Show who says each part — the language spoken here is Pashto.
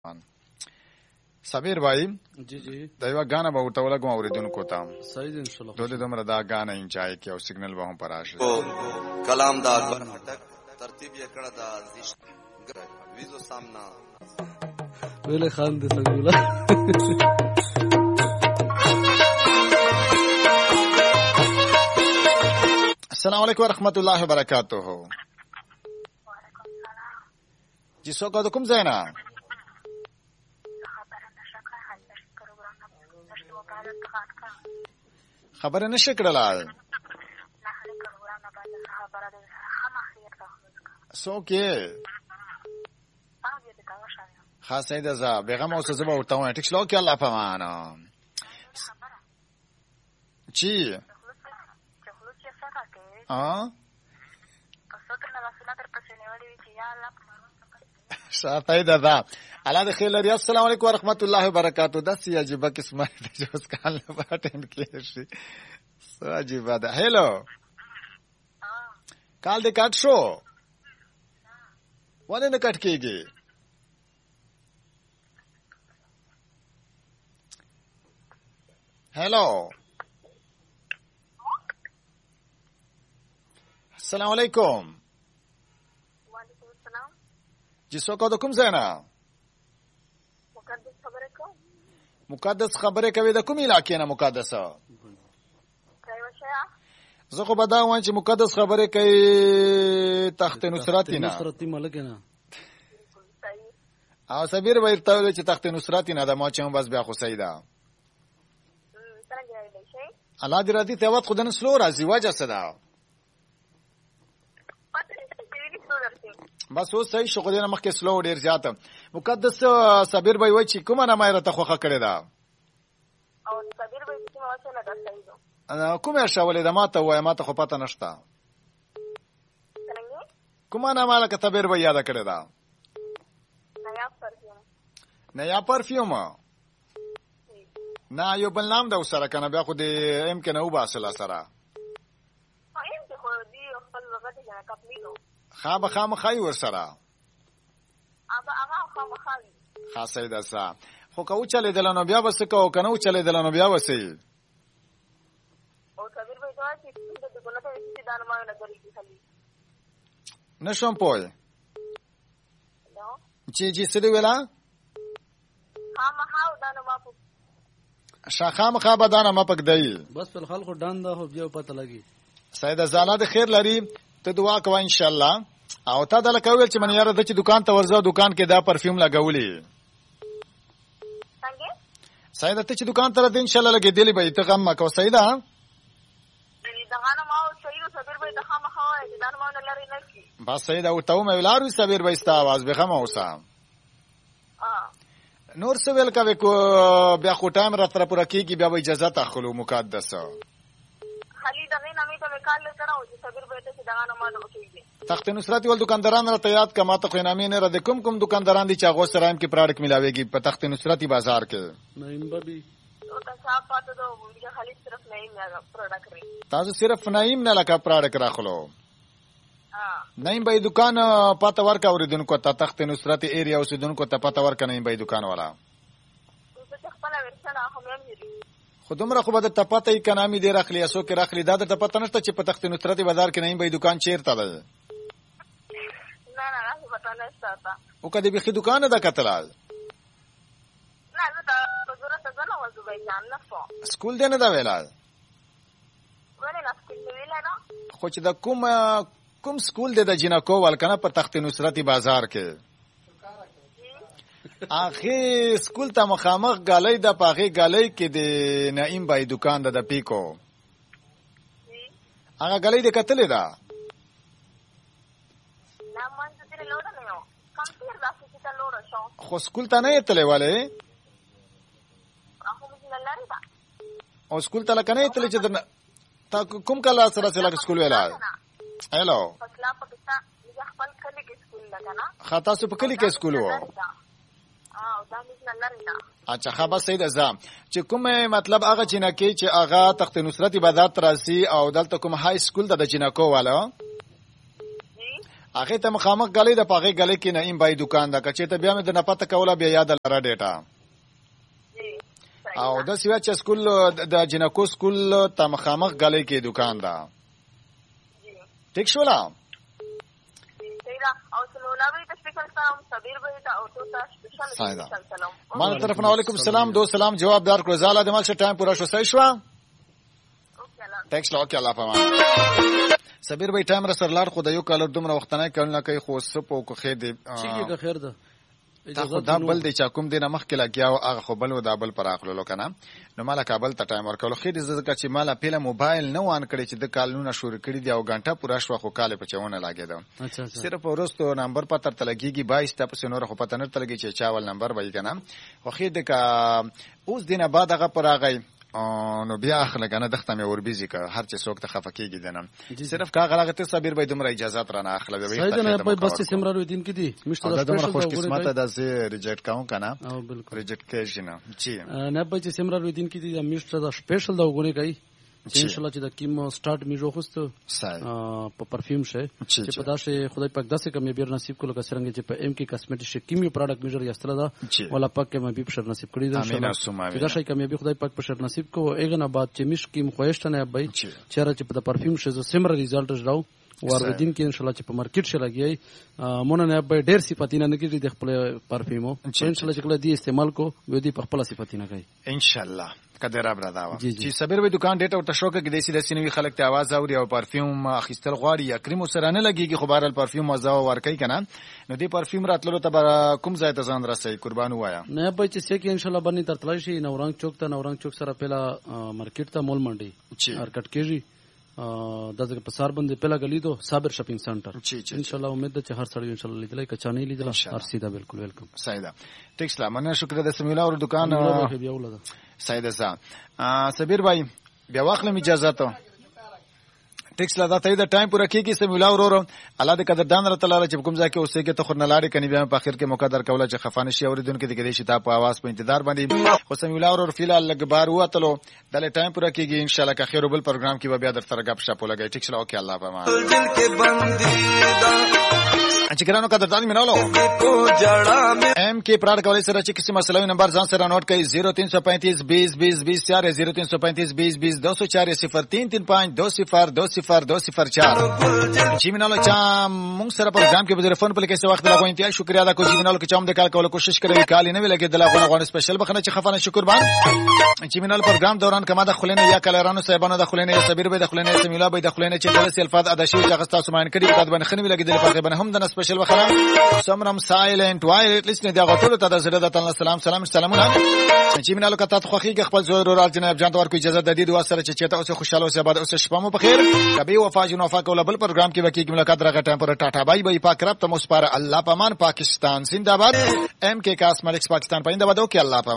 Speaker 1: सबीर भाई
Speaker 2: जी जी
Speaker 1: दैवा गाना बहुत लगा औरिदुनको ता
Speaker 2: सही दिन सुनो
Speaker 1: दो दमरा दा गाना इंचाय के और सिग्नल वहां पर आश
Speaker 3: कलाम दा अकबर हटक तरतीब एकड़ा दा वीजो सामना
Speaker 2: वेले खान दे सगुला
Speaker 1: अस्सलाम वालेकुम व रहमतुल्लाहि व बरकातहू जी सो का हुकुम ज़ैना خبر نشه کړلای سوکې خاصه ده ز بیغم اوسه زبا ورته وای ټیک شلو کې الله پمانه چی شاته ده الله د خیر لري. السلام علیکم ورحمت الله وبرکاتہ. داسې عجیبه قسمه د جوز کال نه پټین کې شي سو عجیبه ده. هلو کال دې کټ شو ولې نه کټ کېږي؟ هلو السلام علیکم.
Speaker 4: وعلیکم السلام.
Speaker 1: جی څوک د کوم ځای نه؟ مقدس خبره کوي د کوم علاقې نه؟ مقدسه زه خو به دا وایم چې مقدس خبره کوي تخت نصرتی نه او سبیر به ارته ویل چې تخت نصرتی نه ده ما چې هم بس بیا خو صحیح ده. الله دې راضي ته وخت خو د نسلو راځي وجه څه ده؟ بس اوس صحیح شو غوډه مخکې سلو ډیر زیاته. مقدس صابر بھائی وای چې کومه نامه راته خوخه کړی دا
Speaker 4: او صابر بھائی چې ما واسه نه درځي
Speaker 1: انا کومه شاولې دا ماته وای ماته خو پته نشته کومه نامه لکه صابر بھائی یاد کړی دا نیا پرفیوم نه یو بل نام دا وسره کنه بیا خو دې امکان او باسل سره
Speaker 4: ایم ته خو دی خپل وخت نه کپلیلو
Speaker 1: خامه خامه خای ور سره
Speaker 4: هغه خامه خای
Speaker 1: خاصه ده سا خو کو چلے دلانو بیا وس کو کنه چلے دلانو بیا وسی
Speaker 4: او صابر بھائی دا چې د ګناه ته چې دان ما نه کوي خالي
Speaker 1: نشم پوي
Speaker 4: نو
Speaker 1: چې سړي ویلا
Speaker 4: خامه خاو دان ما په
Speaker 1: شاخام خابه دانه ما پک دی
Speaker 2: بس په خلکو ډان دا هو بیا پته لګي.
Speaker 1: سید زاله د خیر لري ته دعا کوه ان شاء الله. او تا دل کوي چې من یاره د چې دکان ته ورځو دکان کې دا پرفیوم لګولې
Speaker 4: څنګه
Speaker 1: سید ته چې دکان ته راځي ان شاء الله لګې دی به ته غم کو سیدا
Speaker 4: دا غانه ما صحیح صابر بھائی د خامه خاو دان ما نه لري نه کی
Speaker 1: بس سید او ته مې ولارو صابر بھائی ستا आवाज به غم اوسه نور څه ویل کوي کو بیا خو ټایم را تر پوره کیږي بیا به اجازه تاخلو مقدس
Speaker 4: خالي دغه نامې ته کال لرو چې صابر بھائی ته دغه نامه نه وکړي
Speaker 1: تخت نصرت ول دکانداران را ته یاد کما ته خنامې نه را د کوم دکانداران دي چې هغه سره هم کې پروډکټ ملاويږي په تخت نصرتي بازار کې
Speaker 2: نیم ببي
Speaker 4: او تاسو پاتې دوه خالي صرف نیم نه پروډکټ لري
Speaker 1: تاسو صرف نیم نه لکه پروډکټ راخلو نیم به دکان پته ورکا اوریدونکو ته تخت نصرت ایریا اوسیدونکو ته پته ورکا نیم به دکان والا خو دومره خو به د پته یې کنامي دی راخلی اسو کې راخلی دا د پته نشته چې په تخت نصرت بازار کې نیم به دکان چیرته ده
Speaker 4: نه پته نشته
Speaker 1: او کدی به دکان ده کتلال
Speaker 4: نه دا ضرورت نه وځو به ځان نه
Speaker 1: سکول دی نه دا ویلال
Speaker 4: ولې نه سکول ویلا نه
Speaker 1: خو چې د کوم سکول دی د جنکو ولکنه په تخت نصرت بازار کې اخی سکول ته مخامخ غالۍ د پاغي غالۍ کې د نعیم بای دکان د پیکو هغه غالۍ د کتلې ده
Speaker 4: نه مونږ دې لوړ نه یو کم تیر داسې چې لوړ شو
Speaker 1: خو سکول ته نه یتلې والے
Speaker 4: هغه موږ نه لري دا
Speaker 1: او سکول ته لکنه یتلې چې تا کوم کله سره سره سکول ویلا هلو
Speaker 4: فصلا په کیسه یې خپل کلی کې سکول لګانا
Speaker 1: خاطا سو په کلی کې سکول وو
Speaker 4: دا موږ نه لري دا
Speaker 1: اچھا خبر سید ازام چې کومه مطلب هغه جنکی چې هغه تخت نصرت بازار تراسي او دلته کوم های سکول د جنکو والا هغه ته مخامخ غلې د پاغه غلې کې نعیم بای دکان دا کچې ته بیا مې د نه پته کوله بیا یاد لره ډیټا او د سیوا چې سکول د جنکو سکول ته مخامخ غلې کې دکان دا ٹھیک شو لا
Speaker 4: او سلامي د سپیکر سلام صبر به ته او ته سپیشل سلام
Speaker 1: مال طرف نه علیکم السلام دو سلام جواب دار کړو زاله د مال څخه ټایم پورا شو صحیح شو ټیکس لوکه الله پامان صبر به ټایم رسر لار خو د یو کال دومره وختنه کول نه کوي خو سپو کو خې دی
Speaker 2: چې خیر ده
Speaker 1: اجازه دا بل دی چې کوم دینه مخ کې لګیاو هغه خو بل و دا بل پر اخلو کنه نو مال کابل ته ټایم ورکول خې دې زکه چې مال پیله موبایل نه وان کړی چې د کالونه شروع کړی دی او غنټه پورا شو خو کال په چونه لاګیدو صرف ورستو نمبر پتر تلګیږي 22 تاسو نور خو پته نه تلګی چې چاول نمبر وای کنه خو خې د کا اوس دینه بعد هغه پر راغی نو بیا اخله کنه دغه مې ور بيزي که هر څه څوک ته خفقېږي دنه صرف کا غلغه ته صبر به دومره اجازه تر نه اخله به
Speaker 2: صحیح نه په بس سمرار دین کې دي مشته
Speaker 1: د دومره خوش قسمت ده چې ریجیکټ کاو کنه
Speaker 2: او بالکل
Speaker 1: ریجیکټ کېږي نه چی
Speaker 2: نه په چې سمرار دین کې دي مشته دا سپیشل دا وګونه کوي ان شاء الله چې د کیم سٹارټ میجو خوست په پرفیوم شه چې په داسې خدای پاک داسې کمې بیر نصیب کولو کسرنګ چې په ام کې کاسمیټیک شه کیمیو پروډکټ میجر یستله دا ولا پاک کې مې به بشر نصیب کړی دا چې دا شي کمې به خدای پاک په شر نصیب کو ایغه نه بعد چې مش کیم خوښته نه بای چیرې چې په پرفیوم شه سمر ریزلټ راو واردین کې ان شاء الله چې په مارکیټ شه لګي مونږ نه به ډېر صفاتینه نه کیږي د خپل پرفیومو ان شاء الله چې کله دی استعمال کو به دی په خپل صفاتینه کوي
Speaker 1: ان شاء الله قدر ابر داوا چې صبر وي دکان ډیټا او تشوکه کې دیسي لسینوي خلک ته आवाज اوري او پرفیوم اخیستل غواړي یا کریم سره نه لګيږي خو بهر پرفیوم مزه ور کوي کنه نو دی پرفیوم راتلو ته کوم ځای ته ځان راسي قربان وایا
Speaker 2: نه به چې سکه ان شاء الله باندې ترتلای شي نورنګ چوک ته نورنګ چوک سره پهلا مارکیټ ته مول منډي ارکټ کېږي دغه په سار باندې پهلا غلی دو صابر شاپینګ سنټر ان شاء الله امید ده چې هر سړی ان شاء الله لیدلای کچا نه لیدل هر سیده بالکل ویلکم
Speaker 1: سیده ټیک سلام مننه شکر د سمیلا اور دکان سیده سا صبر بھائی بیا واخلم اجازه ته ټیکس لا ته د ټایم پوره کیږي سمیلا ورور الله دې قدردان را تعالی چې کوم ځکه اوسې کې ته خور نه لاړې کني بیا په اخر کې مقدر کوله چې خفانه شي اوریدونکو دې کې شي تا په आवाज په انتظار باندې خو سمیلا ورور فیلال لګبار وته دله ټایم پوره کیږي ان شاء الله که خیر بل پروګرام کې بیا در سره غب شپ لګي ټیکس لا اوکې الله پامان دل کې بندي چې ګرانو قدردان مینالو ام کې پراډ کولای سره چې کسی مسلوي نمبر ځان سره نوٹ کړئ 0335 20 20 20 4 0335 20 20 204 0335 2020 چې مینالو چا موږ سره پروګرام کې به تلیفون په لکه څه وخت لا غوښتل انتیا شکریا دا کوم مینالو کې چا هم د کال کولو کوشش کړی کال نه وی لګي د لا غوڼه سپیشل بخنه چې خفانه شکر بان چې مینالو پروګرام دوران کما د خلینو یا کلرانو صاحبانو د خلینو صبر به د خلینو سمیلا به د خلینو چې د الفاظ ادا شي چې غستا سامان کړي په باندې خنوي لګي د لپاره باندې هم د سپیشل وخره سمرم سایلنت وایلټ لسنه دا غوټو ته د زړه د تعالی سلامونه چې مینالو کته خوخي خپل زور ورال جناب جان تور کو اجازه د دې دعا سره چې چته اوسه خوشاله اوسه بعد اوسه شپه مو بخیر کبي وفا جنو وفا کوله بل پروګرام کې وکي ملاقات راغی ټایم پر ټاټا بای بای پاک رب ته مو سپاره الله پامان پاکستان زنده‌باد ام کې کاس ملک پاکستان پاینده باد او کې الله